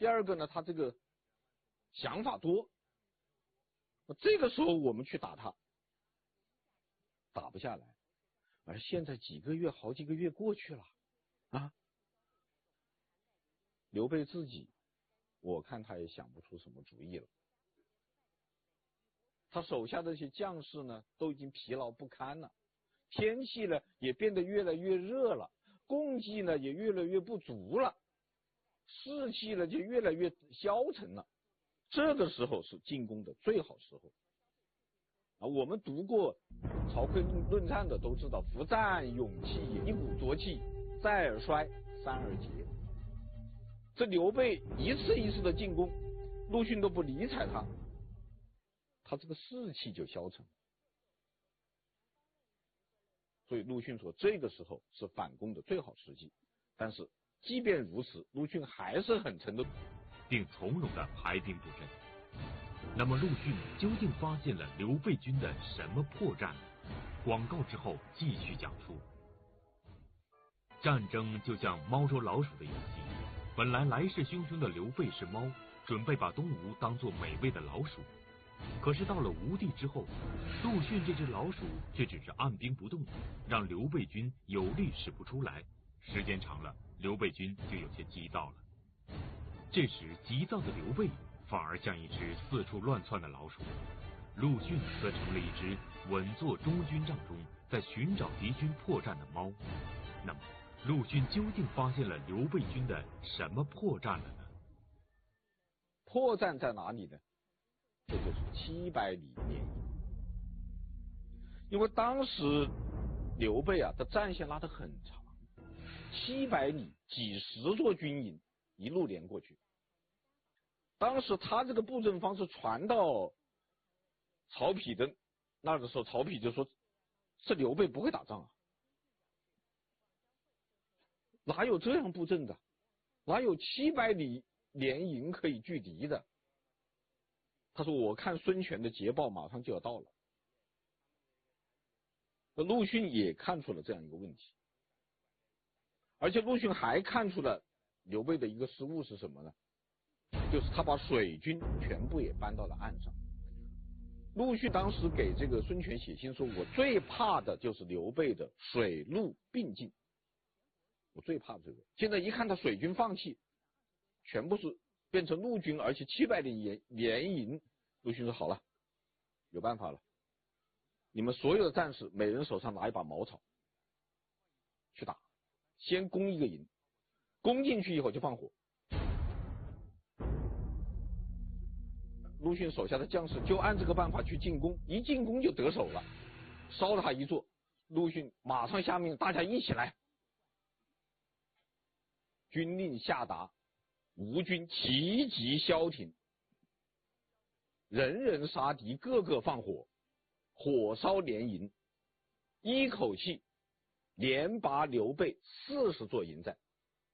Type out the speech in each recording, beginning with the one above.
第二个呢，他这个想法多，这个时候我们去打他，打不下来。而现在几个月、好几个月过去了啊，刘备自己，我看他也想不出什么主意了。他手下的这些将士呢，都已经疲劳不堪了，天气呢也变得越来越热了，供给呢也越来越不足了，士气呢就越来越消沉了。这个时候是进攻的最好时候啊！我们读过曹刿论战的都知道，夫战勇气也，一鼓作气，再而衰，三而竭。这刘备一次一次的进攻，陆逊都不理睬他，他这个士气就消沉。所以陆逊说这个时候是反攻的最好时机。但是即便如此，陆逊还是很沉的， 并从容的排兵布阵。那么陆逊究竟发现了刘备军的什么破绽？广告之后继续讲述。战争就像猫捉老鼠的游戏，本来来势汹汹的刘备是猫，准备把东吴当作美味的老鼠。可是到了吴地之后，陆逊这只老鼠却只是按兵不动，让刘备军有力使不出来。时间长了，刘备军就有些急躁了。这时急躁的刘备反而像一只四处乱窜的老鼠，陆逊则成了一只稳坐中军帐中，在寻找敌军破绽的猫。那么陆逊究竟发现了刘备军的什么破绽了呢？ 破绽在哪里呢？这就是700里联营。因为当时刘备啊的战线拉得很长，700里几十座军营一路连过去。当时他这个布阵方式传到曹丕的那儿的时候，曹丕就说这刘备不会打仗啊，哪有这样布阵的，哪有700里联营可以拒敌的。他说我看孙权的捷报马上就要到了。那陆逊也看出了这样一个问题，而且陆逊还看出了刘备的一个失误是什么呢？就是他把水军全部也搬到了岸上。陆逊当时给这个孙权写信说，我最怕的就是刘备的水陆并进，我最怕这个。现在一看他水军放弃，全部是变成陆军，而且700里联营，陆逊说好了，有办法了，你们所有的战士每人手上拿一把茅草去打，先攻一个营，攻进去以后就放火。陆逊手下的将士就按这个办法去进攻，一进攻就得手了，烧了他一座。陆逊马上下命大家一起来，军令下达，吴军齐集萧亭，人人杀敌，个个放火，火烧连营，一口气连拔刘备40座营寨。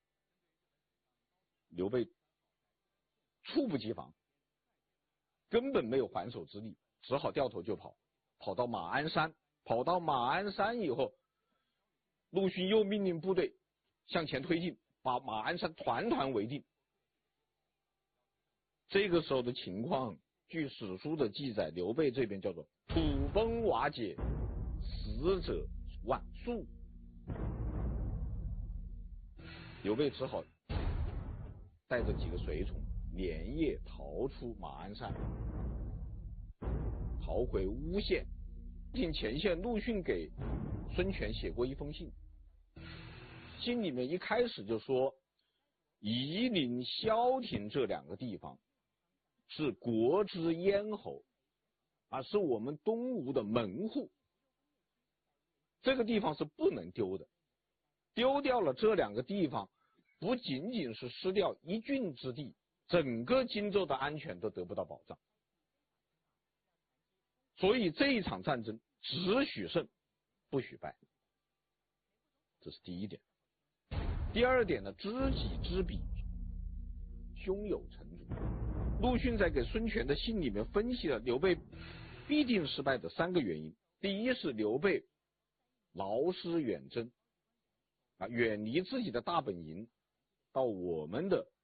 刘备猝不及防，根本没有还手之力，只好掉头就跑，跑到马鞍山。跑到马鞍山以后，陆逊又命令部队向前推进，把马鞍山团团围定。这个时候的情况，据史书的记载，刘备这边叫做土崩瓦解，死者万数。刘备只好带着几个随从连夜逃出马鞍山，逃回乌县。前线陆逊给孙权写过一封信，信里面一开始就说夷陵、萧亭这2个地方是国之咽喉啊，是我们东吴的门户，这个地方是不能丢的，丢掉了这2个地方，不仅仅是失掉一郡之地，整个荆州的安全都得不到保障。所以这一场战争只许胜不许败，这是第一点。第二点呢，知己知彼，胸有成竹。陆逊在给孙权的信里面分析了刘备必定失败的3个原因。第一是刘备劳师远征啊，远离自己的大本营，到我们的